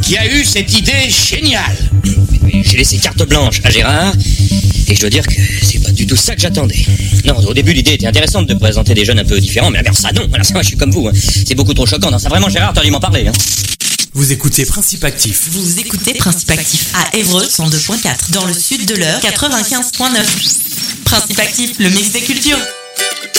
qui a eu cette idée géniale. J'ai laissé carte blanche à Gérard, et je dois dire que c'est pas du tout ça que j'attendais. Non, au début, l'idée était intéressante de présenter des jeunes un peu différents, mais alors ça, non. Alors ça, moi, je suis comme vous. Hein. C'est beaucoup trop choquant. Non, ça, vraiment, Gérard, t'aurais dû m'en parler. Hein. Vous écoutez Principe Actif. Vous écoutez Principe Actif à Évreux 102.4, dans le sud de l'Eure 95.9. Principe Actif, le mix des cultures.